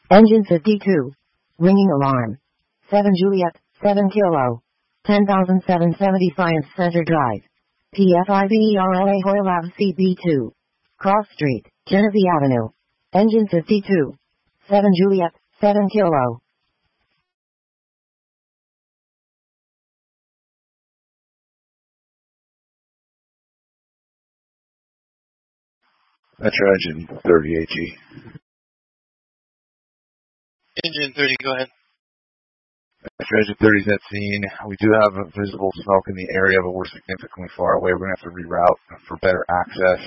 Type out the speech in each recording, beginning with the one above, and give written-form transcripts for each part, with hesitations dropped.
Engine 52. Ringing alarm. 7 Juliet, 7 Kilo. 10,770 Science Center Drive. PFIVERLA Hoyle Ave CB2. Cross Street, Genesee Avenue. Engine 52. 7 Juliet, 7 Kilo. Metro Engine 30 AG. Engine 30, go ahead. Metro Engine 30 is at scene. We do have a visible smoke in the area, but we're significantly far away. We're going to have to reroute for better access.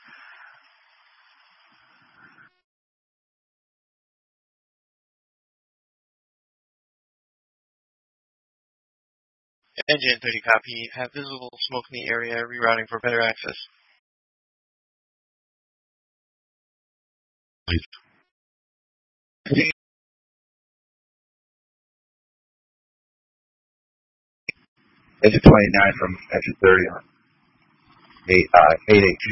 Engine 30, copy. Have visible smoke in the area, rerouting for better access. Engine 29 from Engine 30 on 8H.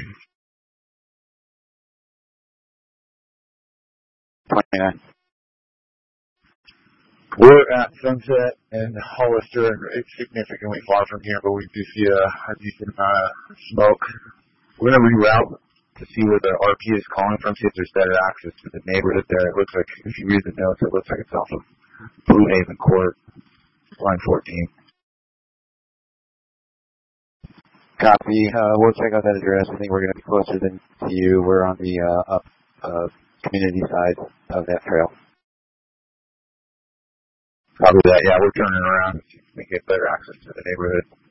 29. We're at Sunset and Hollister, and it's significantly far from here, but we do see a decent amount of smoke. We're going to reroute to see where the RP is calling from, see if there's better access to the neighborhood there. It looks like, if you read the notes, it looks like it's off of Blue Haven Court, line 14. Copy. We'll check out that address. I think we're going to be closer than to you. We're on the up community side of that trail. Copy that. Yeah, we're turning around to see if we can get better access to the neighborhood.